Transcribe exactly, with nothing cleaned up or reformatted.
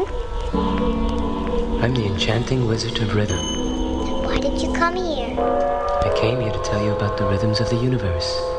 I'm the enchanting wizard of rhythm. Why did you come here? I came here to tell you about the rhythms of the universe.